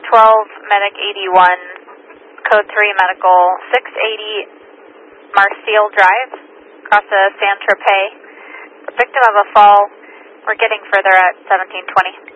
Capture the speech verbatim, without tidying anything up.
twelve, Medic eighty-one, Code three Medical, six eighty Marseille Drive, across the Saint-Tropez. Victim of a fall. We're getting further at seventeen twenty.